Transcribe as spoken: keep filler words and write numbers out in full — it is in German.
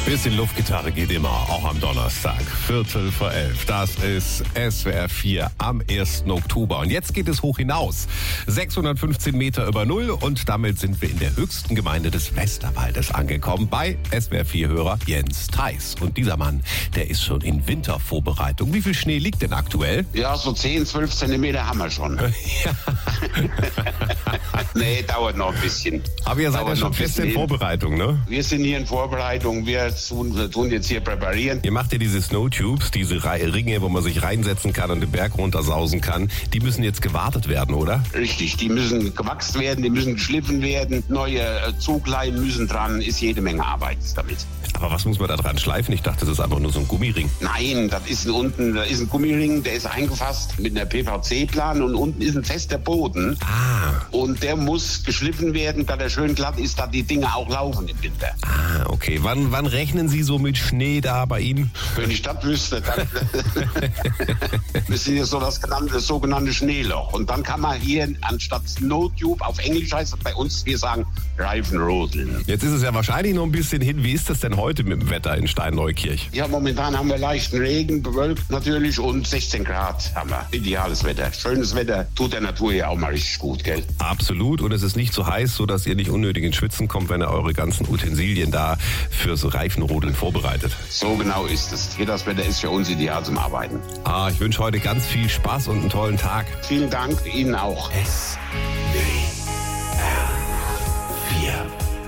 Bisschen Luftgitarre geht immer, auch am Donnerstag. Viertel vor elf. Das ist S W R vier am ersten Oktober. Und jetzt geht es hoch hinaus. sechshundertfünfzehn Meter über Null. Und damit sind wir in der höchsten Gemeinde des Westerwaldes angekommen. Bei S W R vier-Hörer Jens Theis. Und dieser Mann, der ist schon in Wintervorbereitung. Wie viel Schnee liegt denn aktuell? Ja, so zehn, zwölf Zentimeter haben wir schon. Ja. Nee, dauert noch ein bisschen. Aber ihr seid Dauert ja schon noch ein fest bisschen. in Vorbereitung, ne? Wir sind hier in Vorbereitung. Wir tun, tun jetzt hier präparieren. Ihr macht ja diese Snowtubes, diese Ringe, wo man sich reinsetzen kann und den Berg runtersausen kann. Die müssen jetzt gewartet werden, oder? Richtig, die müssen gewachst werden, die müssen geschliffen werden. Neue Zugleinen müssen dran. Ist jede Menge Arbeit damit. Aber was muss man da dran schleifen? Ich dachte, das ist einfach nur so ein Gummiring. Nein, das ist ein, unten, das ist ein Gummiring, der ist eingefasst mit einer P V C-Plan und unten ist ein fester Boden. Ah. Und der muss geschliffen werden, dass er schön glatt ist, dass die Dinge auch laufen im Winter. Ah, okay. Wann, wann rechnen Sie so mit Schnee da bei Ihnen? Wenn ich das wüsste, dann das ist hier so das, genannte, das sogenannte Schneeloch. Und dann kann man hier anstatt Snowtube, auf Englisch heißt es bei uns, wir sagen Reifenrodeln. Jetzt ist es ja wahrscheinlich noch ein bisschen hin. Wie ist das denn heute mit dem Wetter in Steinneukirch? Ja, momentan haben wir leichten Regen, bewölkt natürlich, und sechzehn Grad haben wir. Ideales Wetter. Schönes Wetter, tut der Natur ja auch mal richtig gut, gell? Absolut. Und es ist nicht so heiß, so dass ihr nicht unnötig ins Schwitzen kommt, wenn ihr eure ganzen Utensilien da fürs Reifenrodeln vorbereitet. So genau ist es. Hier das Wetter ist für uns ideal zum Arbeiten. Ah, ich wünsche heute ganz viel Spaß und einen tollen Tag. Vielen Dank, Ihnen auch. S